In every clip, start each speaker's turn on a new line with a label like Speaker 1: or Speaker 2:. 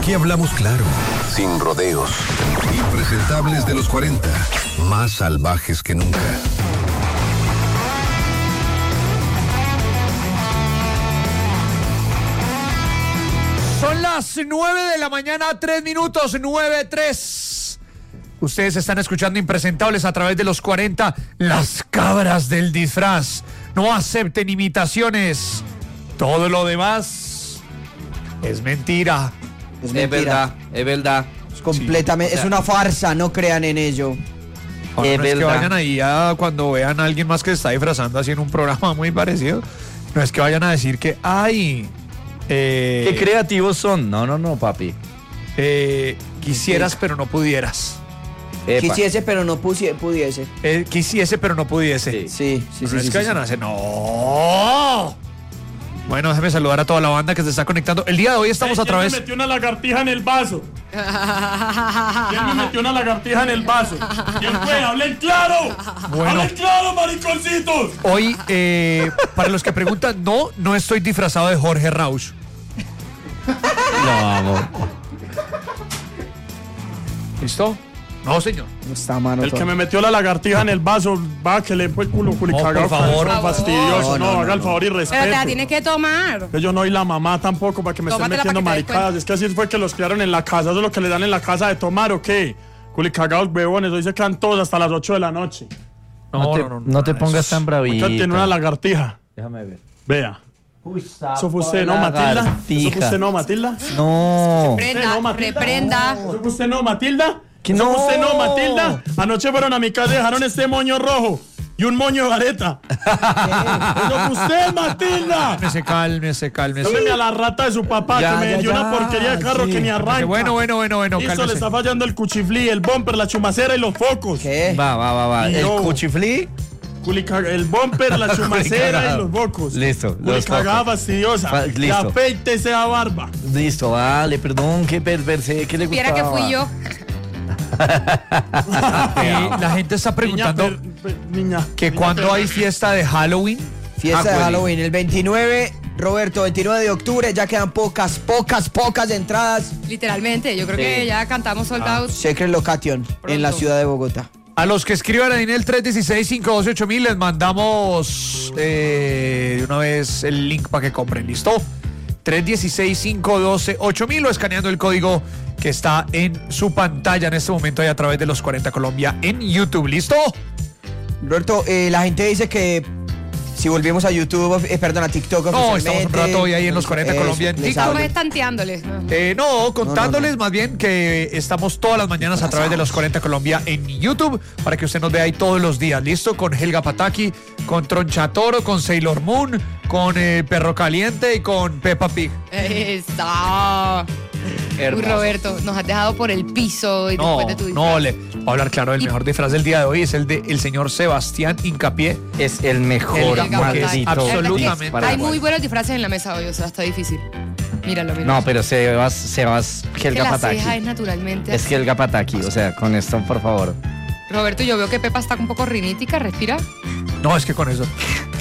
Speaker 1: Aquí hablamos claro, sin rodeos. Impresentables de los 40, más salvajes que nunca.
Speaker 2: Son las 9 de la mañana, 3 minutos, 9:03. Ustedes están escuchando Impresentables a través de los 40, las cabras del disfraz. No acepten imitaciones. Todo lo demás es mentira.
Speaker 3: Es mentira.
Speaker 4: Es verdad.
Speaker 3: Es completamente, es una farsa, no crean en ello.
Speaker 2: Ahora, no es que vayan ahí cuando vean a alguien más que se está disfrazando así en un programa muy parecido. No es que vayan a decir que, ay...
Speaker 4: Qué creativos son. No, papi.
Speaker 2: Quisieras, pero no pudieras.
Speaker 4: Epa.
Speaker 3: Quisiese, pero no pudiese.
Speaker 2: Quisiese, pero no pudiese.
Speaker 3: Sí.
Speaker 2: No es que vayan a hacer, no. Bueno, déjeme saludar a toda la banda que se está conectando. El día de hoy estamos a través...
Speaker 5: ¿Quién me metió una lagartija en el vaso? ¿Quién me metió una lagartija en el vaso? ¿Quién fue? ¡Hablen claro!
Speaker 2: Bueno.
Speaker 5: ¡Hablen claro, mariconcitos!
Speaker 2: Hoy, para los que preguntan, no estoy disfrazado de Jorge Rauch.
Speaker 4: No, amor.
Speaker 2: ¿Listo? No, señor.
Speaker 3: No está mano.
Speaker 5: El que me metió la lagartija en el vaso, va, que le fue el culo, culicagado.
Speaker 2: por favor.
Speaker 5: Fastidioso. No, haga el favor y
Speaker 6: Pero te la
Speaker 5: respete.
Speaker 6: tienes que tomar.
Speaker 5: Que yo no soy la mamá tampoco para que me estén
Speaker 6: Tómatela
Speaker 5: metiendo
Speaker 6: para que te des
Speaker 5: maricadas. Es que así fue que los criaron en la casa. Eso es lo que le dan en la casa de tomar, ¿o qué? Culicagados huevones. Hoy se quedan todos hasta las 8 de la noche.
Speaker 4: No te pongas tan bravito.
Speaker 5: Acá tiene una lagartija.
Speaker 4: Déjame ver.
Speaker 5: Vea. Eso fue usted, ¿no, Matilda? ¿Eso fue usted, no, Matilda?
Speaker 4: No.
Speaker 6: Reprenda.
Speaker 5: ¿Eso fue usted, no, Matilda?
Speaker 4: Que
Speaker 5: ¿Eso
Speaker 4: no.
Speaker 5: fue usted, no, Matilda? Anoche fueron a mi casa y dejaron este moño rojo y un moño de vareta. ¿Eso fue usted, Matilda?
Speaker 2: Cálmese.
Speaker 5: Llámeme a la rata de su papá que me dio una porquería de carro que ni arranca.
Speaker 2: Bueno,
Speaker 5: Listo, le
Speaker 2: cálmese.
Speaker 5: está fallando el cuchiflí, el bumper, la chumacera y los focos.
Speaker 3: ¿Qué?
Speaker 4: Va.
Speaker 5: Y
Speaker 4: El
Speaker 5: yo.
Speaker 4: cuchiflí.
Speaker 5: El bumper, la chumacera y los bocos.
Speaker 4: Listo, los
Speaker 5: Culicagada
Speaker 4: focos.
Speaker 5: fastidiosa.
Speaker 4: Listo.
Speaker 5: Y afeítese esa barba.
Speaker 4: Listo, vale, perdón, qué perverse, ¿qué le gustaba?
Speaker 6: Viera que fui yo.
Speaker 2: La gente está preguntando
Speaker 5: Niña.
Speaker 2: que cuando hay fiesta de Halloween.
Speaker 3: Fiesta de Halloween, el 29, Roberto, 29 de octubre, ya quedan pocas entradas.
Speaker 6: Literalmente, yo creo que ya cantamos sold out.
Speaker 3: Secret Location, en la ciudad de Bogotá.
Speaker 2: A los que escriban ahí en el 316-512-8000 les mandamos de una vez el link para que compren, ¿listo? 316-512-8000 o escaneando el código que está en su pantalla en este momento ahí a través de los 40 Colombia en YouTube, ¿listo?
Speaker 3: Roberto, la gente dice que si volvemos a YouTube, a TikTok
Speaker 2: No,
Speaker 3: oficialmente,
Speaker 2: estamos un rato hoy ahí en los 40 Colombia en
Speaker 3: les
Speaker 2: TikTok.
Speaker 6: ¿Cómo
Speaker 3: hablo.
Speaker 6: es tanteándoles?
Speaker 2: No, contándoles más bien que estamos todas las mañanas a través de los 40 Colombia en YouTube para que usted nos vea ahí todos los días, ¿listo? Con Helga Pataki, con Tronchatoro, con Sailor Moon, con Perro Caliente y con Peppa Pig.
Speaker 6: Está. Uy, Roberto, nos has dejado por el piso y después de tu disfraz.
Speaker 2: Voy a hablar claro, el mejor disfraz del día de hoy es el del señor Sebastián Hincapié.
Speaker 4: Es el mejor,
Speaker 2: Helga, porque es absolutamente.
Speaker 6: Hay muy buenos disfraces en la mesa hoy, o sea, está difícil. Míralo.
Speaker 4: No, pero Sebas Helga
Speaker 6: la
Speaker 4: Pataki.
Speaker 6: ceja es naturalmente
Speaker 4: Es
Speaker 6: así.
Speaker 4: Helga Pataki, o sea, con esto, por favor.
Speaker 6: Roberto, yo veo que Pepa está un poco rinítica, respira.
Speaker 2: No, es que con eso.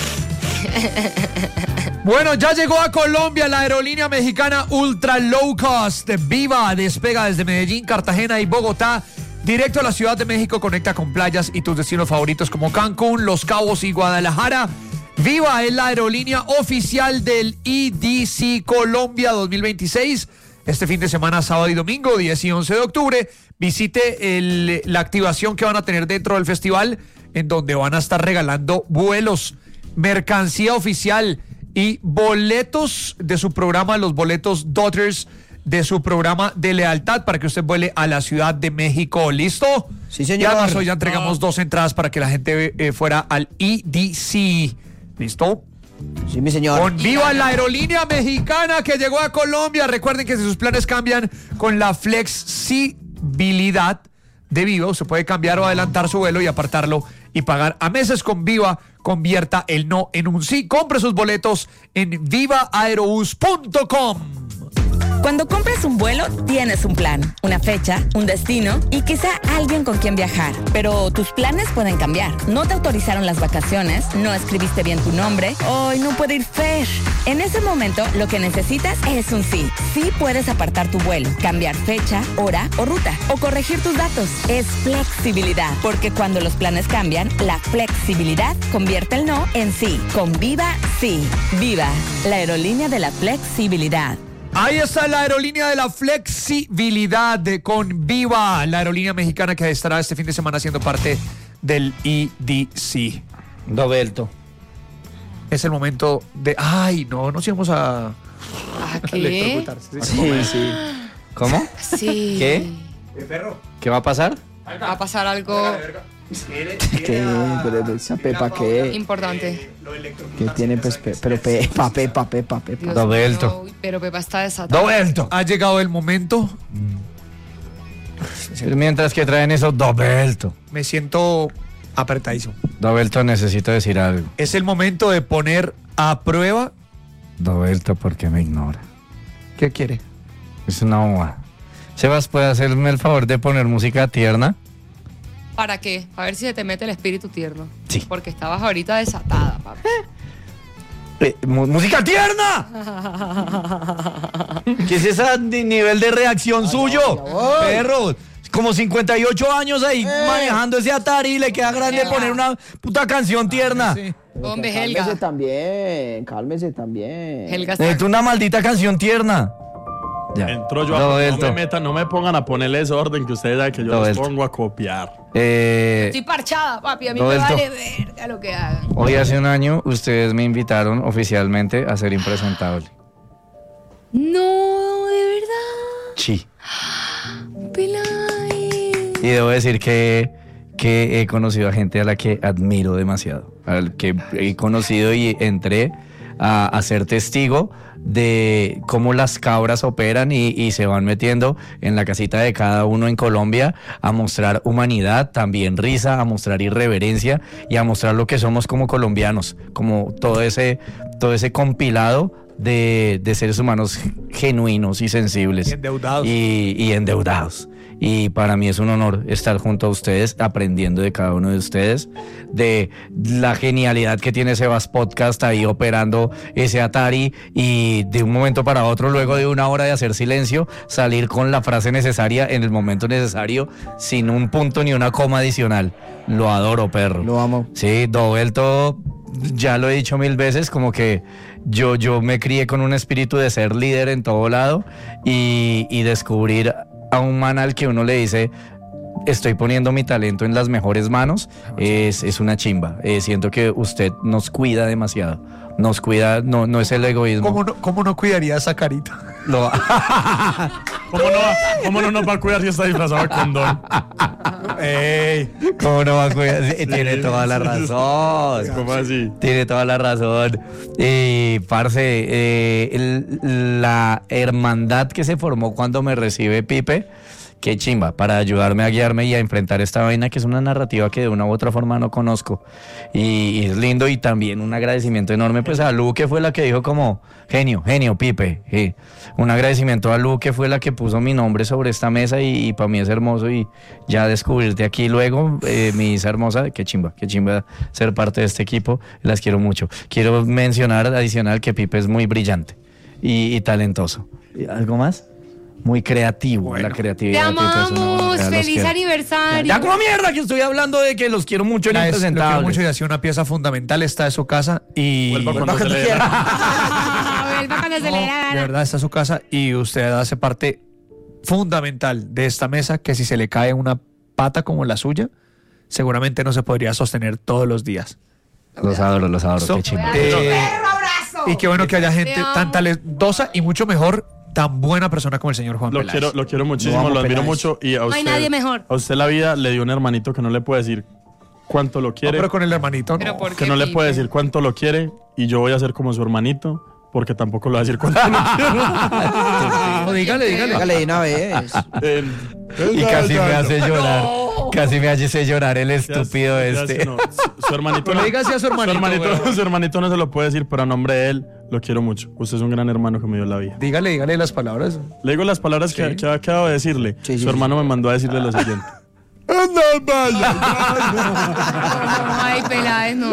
Speaker 2: Bueno, ya llegó a Colombia la aerolínea mexicana Ultra Low Cost. Viva despega desde Medellín, Cartagena y Bogotá. Directo a la Ciudad de México, conecta con playas y tus destinos favoritos como Cancún, Los Cabos y Guadalajara. Viva es la aerolínea oficial del EDC Colombia 2026. Este fin de semana, sábado y domingo, 10 y 11 de octubre, visite la activación que van a tener dentro del festival, en donde van a estar regalando vuelos, mercancía oficial y boletos de su programa, los boletos Daughters de su programa de lealtad para que usted vuele a la Ciudad de México. ¿Listo?
Speaker 3: Sí, señor.
Speaker 2: Ya hoy ya entregamos 2 entradas para que la gente fuera al EDC. ¿Listo?
Speaker 3: Sí, mi señor.
Speaker 2: Con viva la aerolínea mexicana que llegó a Colombia. Recuerden que si sus planes cambian con la flexibilidad de Viva, usted puede cambiar o adelantar su vuelo y apartarlo y pagar a meses con Viva. Convierta el no en un sí. Compre sus boletos en vivaaerobus.com.
Speaker 7: Cuando compras un vuelo, tienes un plan, una fecha, un destino y quizá alguien con quien viajar. Pero tus planes pueden cambiar. No te autorizaron las vacaciones, no escribiste bien tu nombre, hoy no puede ir Fer. En ese momento, lo que necesitas es un sí. Sí puedes apartar tu vuelo, cambiar fecha, hora o ruta o corregir tus datos. Es flexibilidad, porque cuando los planes cambian, la flexibilidad convierte el no en sí. Con Viva, sí. Viva, la aerolínea de la flexibilidad.
Speaker 2: Ahí está la aerolínea de la flexibilidad con Viva, la aerolínea mexicana que estará este fin de semana siendo parte del EDC.
Speaker 4: Dobelto.
Speaker 2: Es el momento de... Ay, no nos íbamos a...
Speaker 6: ¿A qué?
Speaker 4: Sí. ¿Cómo?
Speaker 6: Sí.
Speaker 4: ¿Qué? ¿Qué va a pasar?
Speaker 6: Va a pasar algo
Speaker 3: ¿Qué? Pero esa Pepa, ¿qué?
Speaker 6: importante.
Speaker 3: ¿Qué tiene? Pues, pero Pepa.
Speaker 6: Dios
Speaker 4: Dobelto.
Speaker 6: mío, pero Pepa está desatada.
Speaker 4: Dobelto.
Speaker 2: Ha llegado el momento.
Speaker 4: Mientras que traen eso, Dobelto.
Speaker 2: Me siento apretadísimo.
Speaker 4: Dobelto, necesito decir algo.
Speaker 2: Es el momento de poner a prueba...
Speaker 4: Dobelto, ¿por qué me ignora?
Speaker 2: ¿Qué quiere?
Speaker 4: Es una boba. Sebas, ¿puede hacerme el favor de poner música tierna?
Speaker 6: ¿Para qué? A ver si se te mete el espíritu tierno.
Speaker 4: Sí.
Speaker 6: Porque estabas ahorita desatada, papi.
Speaker 4: ¡Música tierna! ¿Qué es ese nivel de reacción suyo? Perro, como 58 años ahí manejando ese Atari y le queda grande poner una puta canción tierna.
Speaker 2: Sí.
Speaker 6: Hombre,
Speaker 3: Cálmese
Speaker 6: Helga.
Speaker 3: también, cálmese también.
Speaker 6: Helga está...
Speaker 4: Necesito una maldita canción tierna. Ya.
Speaker 5: Entro yo a...
Speaker 4: Dobelto.
Speaker 5: No me pongan a ponerle ese orden que ustedes saben que yo
Speaker 4: Dobelto.
Speaker 5: los pongo a copiar.
Speaker 6: Estoy parchada, papi. A mí
Speaker 4: Dobelto.
Speaker 6: me vale verga lo que hagan.
Speaker 4: Hoy hace un año ustedes me invitaron oficialmente a ser impresentable.
Speaker 6: No, de verdad.
Speaker 4: Sí.
Speaker 6: Pelay.
Speaker 4: Y debo decir que he conocido a gente a la que admiro demasiado. Al que he conocido y entré a ser testigo de cómo las cabras operan y se van metiendo en la casita de cada uno en Colombia a mostrar humanidad, también risa, a mostrar irreverencia y a mostrar lo que somos como colombianos, como todo ese compilado de seres humanos genuinos y sensibles.
Speaker 2: Y endeudados.
Speaker 4: Y endeudados. Y para mí es un honor estar junto a ustedes, aprendiendo de cada uno de ustedes, de la genialidad que tiene Sebas Podcast ahí operando ese Atari y de un momento para otro, luego de una hora de hacer silencio, salir con la frase necesaria en el momento necesario, sin un punto ni una coma adicional. Lo adoro, perro.
Speaker 3: Lo amo.
Speaker 4: Sí, Dobelto, ya lo he dicho 1000 veces, como que yo me crié con un espíritu de ser líder en todo lado y descubrir a un man al que uno le dice estoy poniendo mi talento en las mejores manos, es una chimba. Siento que usted nos cuida demasiado. Nos cuida, no es el egoísmo.
Speaker 2: ¿Cómo no cuidaría esa carita?
Speaker 5: ¿Cómo no nos va a cuidar si está disfrazado de condón?
Speaker 2: ¡Ey!
Speaker 4: ¿Cómo no va a cuidar? Sí, tiene toda la razón.
Speaker 5: ¿Cómo así?
Speaker 4: Tiene toda la razón. Parce, la hermandad que se formó cuando me recibe Pipe, qué chimba, para ayudarme a guiarme y a enfrentar esta vaina que es una narrativa que de una u otra forma no conozco. Y es lindo, y también un agradecimiento enorme pues a Lu, que fue la que dijo como genio, Pipe. Un agradecimiento a Lu, que fue la que puso mi nombre sobre esta mesa y para mí es hermoso, y ya descubrirte aquí luego, mi Isa hermosa, qué chimba ser parte de este equipo, las quiero mucho. Quiero mencionar adicional que Pipe es muy brillante y talentoso. ¿Algo más? Muy creativo, la creatividad.
Speaker 6: Te
Speaker 4: de Pipe es una
Speaker 6: amamos,
Speaker 4: bonita, los
Speaker 6: feliz
Speaker 4: quiero.
Speaker 6: aniversario.
Speaker 4: Ya como mierda que estoy hablando de que los quiero mucho en
Speaker 2: Lo quiero
Speaker 4: Impresentable.
Speaker 2: mucho y ha sido una pieza fundamental. Está en su casa y...
Speaker 5: Vuelva cuando se le dé la-
Speaker 6: Vuelva cuando se le dé la
Speaker 2: De
Speaker 6: gana.
Speaker 2: verdad, está en su casa y usted hace parte fundamental de esta mesa, que si se le cae una pata como la suya, seguramente no se podría sostener todos los días.
Speaker 4: Los adoro,
Speaker 2: ¿Listo?
Speaker 4: qué chimba.
Speaker 2: Y qué bueno que haya gente
Speaker 6: Te amo.
Speaker 2: tan talentosa y mucho mejor, tan buena persona como el señor Juan Peláez.
Speaker 5: Lo quiero muchísimo,
Speaker 3: amo,
Speaker 5: lo admiro
Speaker 3: Peláez.
Speaker 5: mucho. Y a
Speaker 6: No hay
Speaker 5: usted,
Speaker 6: nadie mejor.
Speaker 5: A usted la vida le dio un hermanito que no le puede decir cuánto lo
Speaker 2: No,
Speaker 5: quiere,
Speaker 2: pero con el hermanito,
Speaker 6: Pero
Speaker 2: no.
Speaker 6: ¿por
Speaker 5: que
Speaker 6: qué,
Speaker 5: no le
Speaker 6: Pipe?
Speaker 5: puede decir cuánto lo quiere, y yo voy a ser como su hermanito, porque tampoco le voy a decir cuánto lo quiero.
Speaker 2: No, dígale.
Speaker 3: Hágale de una vez.
Speaker 4: Y casi me hace llorar. Casi me hace llorar el estúpido
Speaker 5: Ya
Speaker 4: este.
Speaker 5: no, su hermanito
Speaker 2: No le diga así a su hermanito, weón.
Speaker 5: su hermanito no se lo puede decir, pero a nombre de él Lo quiero mucho. Usted es un gran hermano que me dio la vida.
Speaker 2: Dígale las palabras.
Speaker 5: Le digo las palabras que acabo de decirle. Su hermano me mandó a decirle lo siguiente.
Speaker 6: Ay, Peláez, no.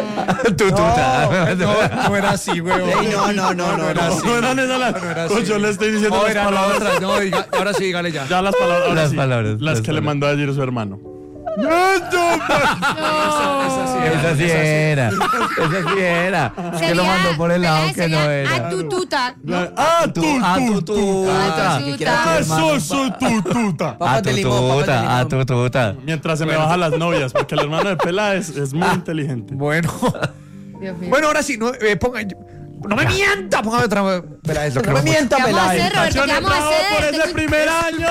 Speaker 2: No era así, huevón.
Speaker 3: No era así.
Speaker 5: No eran esas las. Yo le estoy diciendo las palabras.
Speaker 2: Ahora sí, dígale ya.
Speaker 5: Ya las palabras.
Speaker 4: Las palabras.
Speaker 5: Las que le mandó a decir su hermano.
Speaker 4: Esa sí era. Es que lo mandó por el lado que no era.
Speaker 6: A tu tuta.
Speaker 5: ¡Ah, tu tuta!
Speaker 4: A tu tuta.
Speaker 5: Mientras se me bajan las novias, porque el hermano de Peláez es muy inteligente.
Speaker 2: Bueno.
Speaker 6: Dios mío.
Speaker 2: Bueno, ahora sí, no me mienta, póngame otra vez. Peláez, lo
Speaker 3: No me mienta,
Speaker 6: ¿Qué vamos a hacer,
Speaker 3: Peláez.
Speaker 6: Roberto? ¿Qué vamos a
Speaker 5: ¡Bravo por
Speaker 6: hacer?
Speaker 5: ese primer año!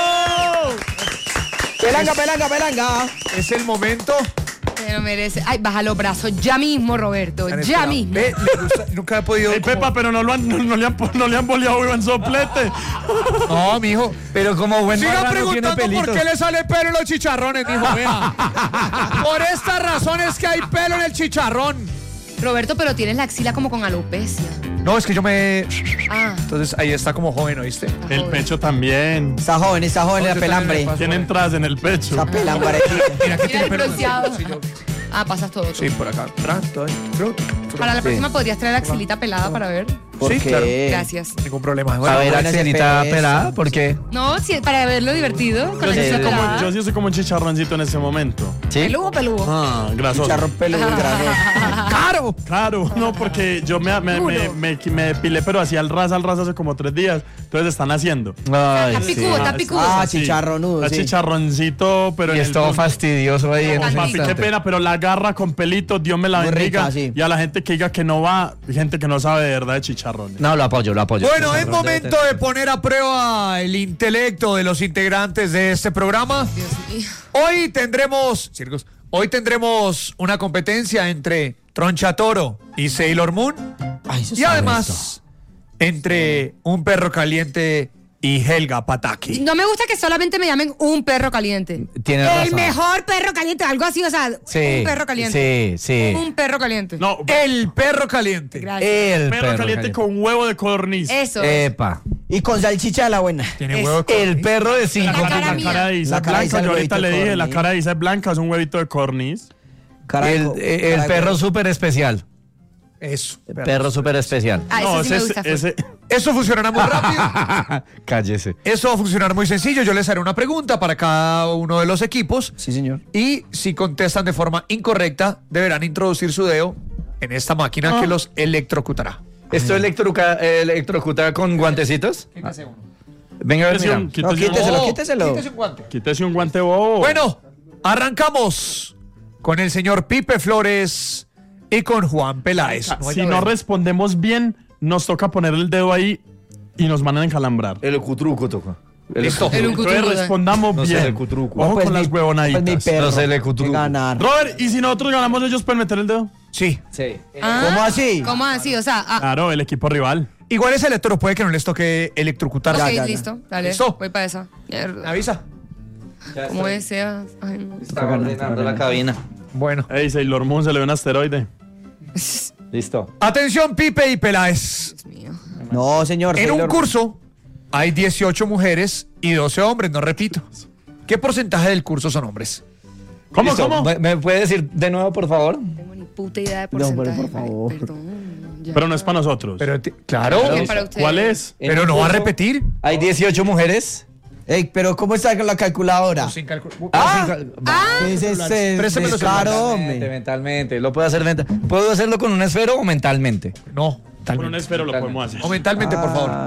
Speaker 3: Pelanga.
Speaker 2: Es el momento.
Speaker 6: Se lo merece. Ay, baja los brazos ya mismo, Roberto. Ya mismo.
Speaker 2: Le gusta, nunca he podido.
Speaker 5: Ey, Pepa, pero no le han boleado vivo en soplete.
Speaker 2: No, mijo.
Speaker 4: Pero como buen
Speaker 2: Siga
Speaker 4: marrano tiene
Speaker 2: preguntando por
Speaker 4: pelitos.
Speaker 2: qué le sale pelo en los chicharrones, mijo. Vea. Por esta razón es que hay pelo en el chicharrón.
Speaker 6: Roberto, pero tienes la axila como con alopecia.
Speaker 2: No, es que yo me.
Speaker 6: Ah.
Speaker 2: Entonces ahí está como joven, ¿oíste?
Speaker 5: El pecho también.
Speaker 3: Está joven la pelambre.
Speaker 5: Tiene entradas en el pecho.
Speaker 3: Esa pelambre.
Speaker 2: Mira que
Speaker 6: Mira
Speaker 2: tiene
Speaker 6: el
Speaker 2: pelo.
Speaker 6: bronceado.
Speaker 2: Sí, yo-
Speaker 6: Ah, pasas todo.
Speaker 2: Sí, por acá.
Speaker 6: Para la próxima podrías traer la axilita pelada para ver.
Speaker 3: ¿Por
Speaker 2: Sí,
Speaker 3: qué?
Speaker 2: claro.
Speaker 6: Gracias.
Speaker 2: Ningún problema.
Speaker 4: A
Speaker 2: Bueno,
Speaker 4: ver,
Speaker 3: buenas
Speaker 4: Axelita
Speaker 3: FPS.
Speaker 4: pelada, ¿por qué?
Speaker 6: No, sí, para verlo divertido. Con la axila pelada.
Speaker 5: Yo sí soy como un chicharroncito en ese momento.
Speaker 4: ¿Sí?
Speaker 6: Peludo.
Speaker 5: Ah, grasoso.
Speaker 3: Chicharrón peludo y grasoso.
Speaker 2: ¡Caro!
Speaker 5: Claro, no, porque yo me depilé, pero así al ras hace como 3 días. Entonces están haciendo.
Speaker 4: Ay,
Speaker 6: Está
Speaker 4: sí.
Speaker 6: picudo, está picudo.
Speaker 3: Ah,
Speaker 5: Sí.
Speaker 3: chicharronudo,
Speaker 5: Está
Speaker 3: sí.
Speaker 5: chicharroncito, pero
Speaker 4: Y
Speaker 5: en
Speaker 4: es
Speaker 5: el
Speaker 4: todo
Speaker 5: punto.
Speaker 4: fastidioso ahí en
Speaker 6: Papi,
Speaker 4: ese
Speaker 5: Papi, qué
Speaker 4: instante.
Speaker 5: pena, pero la garra con pelitos, Dios me la
Speaker 3: Muy
Speaker 5: bendiga.
Speaker 3: rica, sí.
Speaker 5: Y a la gente que diga que no va, gente que no sabe de verdad de chicharrones.
Speaker 4: No, lo apoyo.
Speaker 2: Bueno, es momento de poner a prueba el intelecto de los integrantes de este programa.
Speaker 6: Dios mío.
Speaker 2: Hoy tendremos una competencia entre Tronchatoro y Sailor Moon.
Speaker 3: Ay, eso
Speaker 2: Y
Speaker 3: es
Speaker 2: además, entre un perro caliente y Helga Pataki.
Speaker 6: No me gusta que solamente me llamen un perro caliente.
Speaker 4: Tienes
Speaker 6: El
Speaker 4: razón.
Speaker 6: mejor perro caliente, algo así, o sea,
Speaker 4: Sí.
Speaker 6: un perro caliente.
Speaker 4: Sí.
Speaker 6: Un perro caliente.
Speaker 5: No,
Speaker 2: El perro caliente.
Speaker 6: Gracias.
Speaker 4: El
Speaker 5: perro caliente con huevo de codorniz.
Speaker 6: Eso. es.
Speaker 4: Epa.
Speaker 3: Y con salchicha de la buena.
Speaker 2: Tiene
Speaker 6: Es
Speaker 2: huevo de
Speaker 4: El perro de 5
Speaker 6: La cara
Speaker 5: La
Speaker 6: mía.
Speaker 5: cara de Isa
Speaker 3: La
Speaker 5: es
Speaker 3: cara de Isa
Speaker 5: blanca,
Speaker 3: es
Speaker 5: yo
Speaker 3: el
Speaker 5: ahorita
Speaker 3: huevito
Speaker 5: le
Speaker 3: de
Speaker 5: dije, la
Speaker 3: codorniz.
Speaker 5: cara de Isa es blanca, es un huevito de codorniz.
Speaker 3: Carajo,
Speaker 4: El
Speaker 3: carajo.
Speaker 4: perro súper especial.
Speaker 2: Eso.
Speaker 4: Perro súper especial.
Speaker 6: Ah,
Speaker 5: No,
Speaker 6: eso sí me gusta.
Speaker 5: ese
Speaker 2: Eso funcionará muy rápido.
Speaker 4: Cállese.
Speaker 2: Eso va a funcionar muy sencillo. Yo les haré una pregunta para cada uno de los equipos.
Speaker 3: Sí, señor.
Speaker 2: Y si contestan de forma incorrecta, deberán introducir su dedo en esta máquina que los electrocutará.
Speaker 4: ¿Esto electrocuta con guantecitos? Venga, a ver, mira.
Speaker 3: No, quíteselo.
Speaker 2: Quítese un guante.
Speaker 5: Quítese un guante bobo.
Speaker 2: Bueno, arrancamos con el señor Pipe Flores y con Juan Peláez.
Speaker 5: Si no respondemos bien, nos toca poner el dedo ahí y nos van a encalambrar.
Speaker 4: El cutruco toca.
Speaker 2: Listo.
Speaker 6: El
Speaker 5: Entonces
Speaker 6: ucutruco.
Speaker 5: respondamos
Speaker 4: No sé,
Speaker 5: bien.
Speaker 4: el cutruco.
Speaker 5: Ojo
Speaker 3: Pues
Speaker 5: con
Speaker 3: mi-
Speaker 5: las huevonaditas.
Speaker 3: Pues mi perro.
Speaker 4: No sé, le cutruco.
Speaker 3: Que ganar.
Speaker 5: Robert, ¿y si nosotros ganamos ellos pueden meter el dedo?
Speaker 2: Sí.
Speaker 4: Sí.
Speaker 6: Ah,
Speaker 3: ¿Cómo así?
Speaker 6: ¿Cómo así? O sea,
Speaker 5: Claro, el equipo rival.
Speaker 2: Igual ese electro puede que no les toque electrocutar.
Speaker 6: ok,
Speaker 3: ya.
Speaker 6: listo. Dale.
Speaker 2: ¿Listo?
Speaker 6: Voy para esa.
Speaker 2: ¿Me
Speaker 6: Mierda.
Speaker 2: avisa?
Speaker 6: ¿Cómo deseas? Ay, no.
Speaker 4: Está ordenando la cabina.
Speaker 2: Bueno.
Speaker 5: Ey, Sailor Moon se le ve un asteroide.
Speaker 4: Listo.
Speaker 2: Atención, Pipe y Peláez.
Speaker 6: Dios mío.
Speaker 3: No, señor.
Speaker 2: En un
Speaker 3: Sailor-
Speaker 2: curso hay 18 mujeres y 12 hombres, no repito. ¿Qué porcentaje del curso son hombres?
Speaker 5: ¿Cómo,
Speaker 4: Listo.
Speaker 5: cómo?
Speaker 4: ¿Me puede decir de nuevo, por favor?
Speaker 6: No tengo ni puta idea de
Speaker 3: No,
Speaker 6: porcentaje.
Speaker 3: por favor.
Speaker 6: Perdón. Ya.
Speaker 5: Pero no es para nosotros.
Speaker 2: Pero claro,
Speaker 6: ¿Qué para ustedes?
Speaker 5: ¿Cuál es?
Speaker 4: En
Speaker 2: pero
Speaker 4: un
Speaker 2: no va a
Speaker 4: curso
Speaker 2: repetir.
Speaker 4: Hay 18 mujeres.
Speaker 3: Ey, pero ¿cómo está con la calculadora?
Speaker 2: Sin cálculo.
Speaker 3: Ese es
Speaker 2: Préstame los
Speaker 3: descaro,
Speaker 2: celulares.
Speaker 3: hombre.
Speaker 4: Mentalmente. Lo puedo hacer ¿Puedo hacerlo con un esfero o mentalmente?
Speaker 2: No,
Speaker 5: Con un esfero lo podemos hacer.
Speaker 2: o mentalmente, por favor.